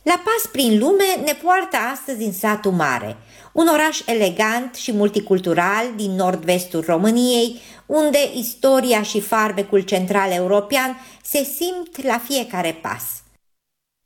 La pas prin lume ne poartă astăzi în satul mare, un oraș elegant și multicultural din nord-vestul României, unde istoria și farmecul central european se simt la fiecare pas.